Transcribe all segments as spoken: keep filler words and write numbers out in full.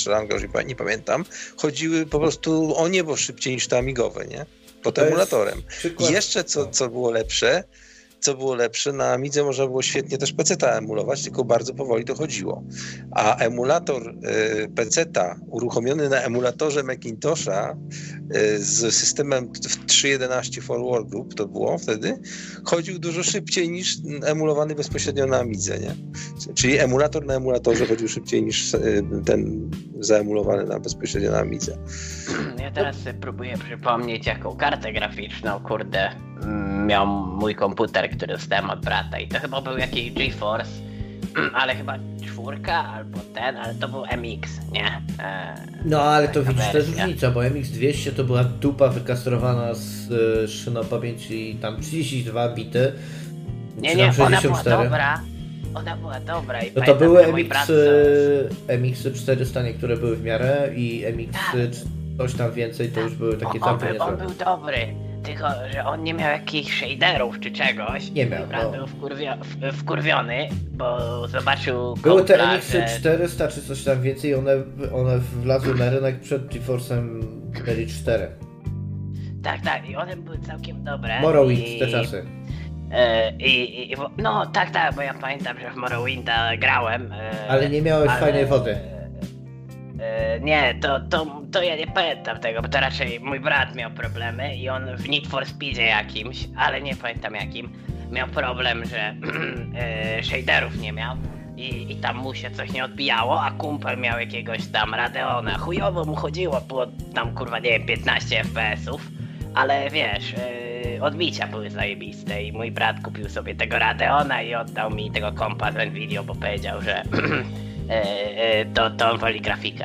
strzelanka, już nie pamiętam, chodziły po prostu o niebo szybciej niż te amigowe, nie? Pod emulatorem. I jeszcze co, co było lepsze, co było lepsze, na Amidze można było świetnie też peceta emulować, tylko bardzo powoli to chodziło. A emulator y, peceta uruchomiony na emulatorze Macintosha y, z systemem trzy jedenaście Forward Group, to było wtedy, chodził dużo szybciej niż emulowany bezpośrednio na Amidze, nie? Czyli emulator na emulatorze chodził szybciej niż y, ten zaemulowany na bezpośrednio na Amidze. Ja teraz sobie próbuję przypomnieć, jaką kartę graficzną, kurde, miał mój komputer, który dostałem od brata i to chyba był jakiś GeForce, ale chyba czwórka albo ten, ale to był M X, nie? E, no ale to widzisz, to jest różnica, bo M X dwieście to była dupa wykastrowana z y, szyną pamięci tam trzydzieści dwa bity. Nie, nie, ona była dobra. Ona była dobra i no to były M X, y, M X czterysta niektóre były w miarę i M X tak. coś tam więcej to już były takie całkiem niezłe. On był dobry. Tylko, że on nie miał jakichś shaderów czy czegoś. Nie miał, no. Był wkurwio- w- wkurwiony, bo zobaczył... Były te M X czterysta czy coś tam więcej, one, one wlazły na rynek przed GeForce'em cztery cztery. Tak, tak, i one były całkiem dobre. Morrowind, i... te czasy. I, i, i, no tak, tak, bo ja pamiętam, że w Morrowinda grałem. Ale nie miałeś ale... fajnej wody. Nie, to, to, to ja nie pamiętam tego, bo to raczej mój brat miał problemy i on w Need for Speedzie jakimś, ale nie pamiętam jakim, miał problem, że yy, shaderów nie miał i, i tam mu się coś nie odbijało, a kumpel miał jakiegoś tam Radeona. Chujowo mu chodziło, było tam kurwa nie wiem piętnaście F P S ów, ale wiesz, yy, odbicia były zajebiste i mój brat kupił sobie tego Radeona i oddał mi tego kompa z Nvidia, bo powiedział, że to, to on woli grafikę.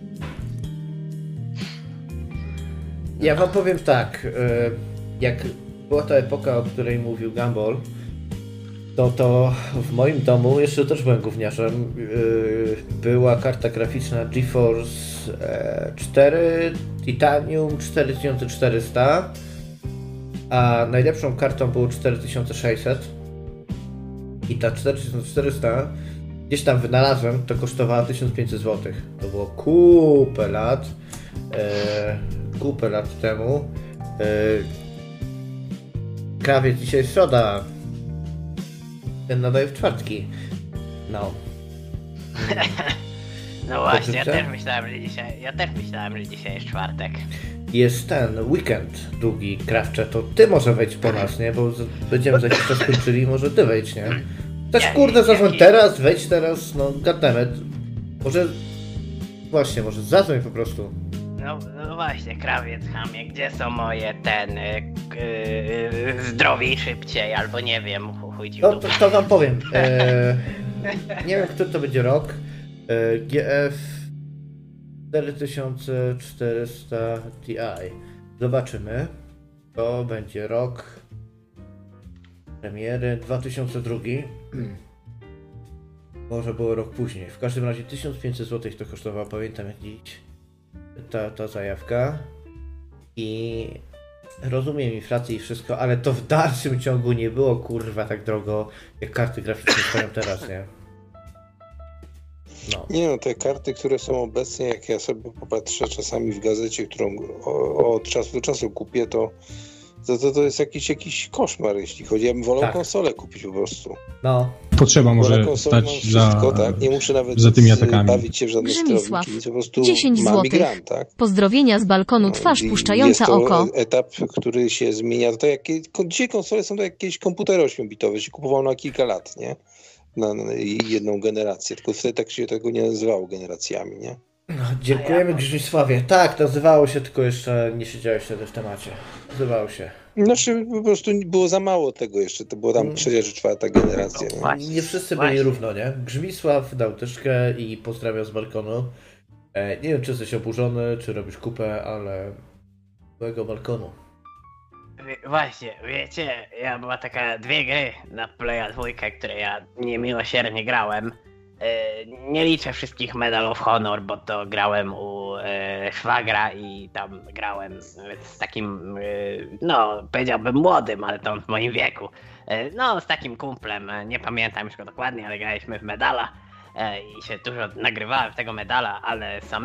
Ja wam powiem tak, jak była ta epoka, o której mówił Gumball, to to w moim domu, jeszcze też byłem gówniarzem, była karta graficzna GeForce cztery Titanium cztery tysiące czterysta, a najlepszą kartą było cztery tysiące sześćset i ta cztery tysiące czterysta gdzieś tam wynalazłem, to kosztowała tysiąc pięćset złotych. To było kupę lat, e, kupę lat temu. E, krawiec dzisiaj środa. Ten nadaje w czwartki. No. No właśnie, ja też myślałem, że dzisiaj, ja też myślałem, że dzisiaj jest czwartek. Jest ten weekend długi, krawcze, to ty może wejdź po nas, nie? Bo będziemy za jakiś czas kończyli, może ty wejdź, nie? Też ja, kurde, zadzwoń ja, teraz, wejdź teraz, no goddammit. Może, właśnie, może zadzwoń po prostu. No, no właśnie, krawiec, chamie, gdzie są moje ten, yy, yy, zdrowiej szybciej, albo nie wiem, chuj ci w No to, to wam powiem, e, nie wiem, który to będzie rok, e, G F cztery tysiące czterysta Ti, zobaczymy, to będzie rok premiery dwa tysiące drugi. Może było rok później. W każdym razie tysiąc pięćset złotych to kosztowało, pamiętam jak dziś, ta, ta zajawka. I rozumiem inflację i wszystko, ale to w dalszym ciągu nie było kurwa tak drogo jak karty graficzne stoją teraz, nie? No. Nie no, te karty, które są obecnie, jak ja sobie popatrzę czasami w gazecie, którą o, od czasu do czasu kupię, to To, to, to jest jakiś, jakiś koszmar, jeśli chodzi. Ja bym wolał tak. konsolę kupić po prostu. No. Potrzeba może stać za, tak? Nie muszę nawet za tymi atakami. bawić się w żadne sterowiki, nic po prostu mam i gram, tak? Pozdrowienia z balkonu, twarz no, puszczająca jest to oko. Etap, który się zmienia. To jak, dzisiaj konsole są to jakieś komputery ośmiobitowe, się kupowało na kilka lat, nie? Na, na jedną generację, tylko wtedy tak się tego nie nazywało generacjami, nie? No, dziękujemy Grzymisławie. Tak, nazywało się, tylko jeszcze nie siedziałeś wtedy w temacie. Nazywało się. Znaczy po prostu było za mało tego jeszcze, to było tam trzecia czy czwarta generacja. No, nie? nie wszyscy byli równo, nie? Grzymisław dał tyczkę i pozdrawiam z balkonu. E, nie wiem, czy jesteś oburzony, czy robisz kupę, ale byłego balkonu. Właśnie, wiecie, ja była taka dwie gry na Playa dwójkę, które ja niemiłosiernie grałem. Nie liczę wszystkich Medal of Honor, bo to grałem u e, szwagra i tam grałem z takim, e, no powiedziałbym młodym, ale to on w moim wieku. E, no z takim kumplem, nie pamiętam już go dokładnie, ale graliśmy w Medala e, i się dużo nagrywałem w tego Medala, ale same